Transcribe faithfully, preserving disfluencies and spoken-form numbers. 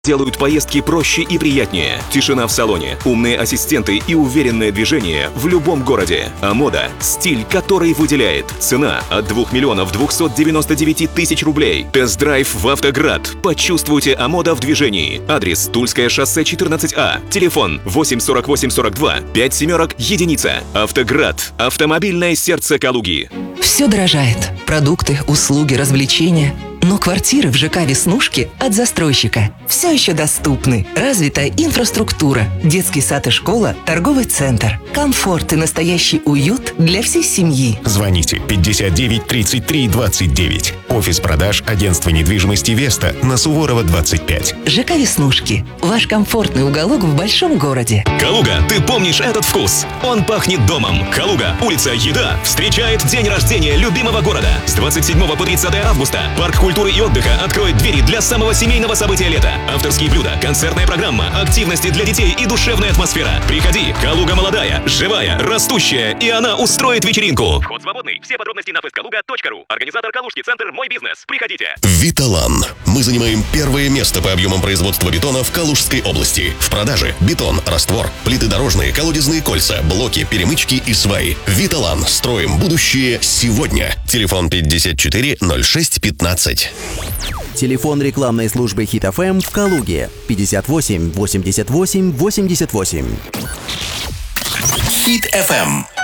делают поездки проще и приятнее. Тишина в салоне, умные ассистенты и уверенное движение в любом городе. Амода – стиль, который выделяет. Цена от двух миллионов двухсот девяноста девяти тысяч рублей. Тест-драйв в Автоград. Почувствуйте Амода в движении. Адрес: Тульское шоссе четырнадцать А. Телефон: восемь сорок восемь сорок два пять семерок единица. Автоград. Автомобильное сердце Калуги. Все дорожает. Продукты, услуги, развлечения. Но квартиры в ЖК «Веснушки» от застройщика все еще доступны. Развитая инфраструктура, детский сад и школа, торговый центр. Комфорт и настоящий уют для всей семьи. Звоните пятьдесят девять тридцать три двадцать девять. Офис продаж агентства недвижимости «Веста» на Суворова двадцать пять. ЖК «Веснушки» – ваш комфортный уголок в большом городе. Калуга, ты помнишь этот вкус? Он пахнет домом. Калуга, улица Еда, встречает день рождения любимого города. С двадцать седьмого по тридцатое августа парк культуры и отдыха откроет двери для самого семейного события лета. Авторские блюда, концертная программа, активности для детей и душевная атмосфера. Приходи, Калуга молодая, живая, растущая, и она устроит вечеринку. Вход свободный. Все подробности на фесткалуга точка ру. Организатор Калужский центр «Мой бизнес». Приходите. Виталан. Мы занимаем первое место по объемам производства бетона в Калужской области. В продаже бетон, раствор, плиты дорожные, колодезные кольца, блоки, перемычки и сваи. Виталан. Строим будущее сегодня. Телефон пятьдесят четыре ноль шесть пятнадцать. Телефон рекламной службы Хит эф эм в Калуге пятьдесят восемь восемьдесят восемь восемьдесят восемь. Хит эф эм.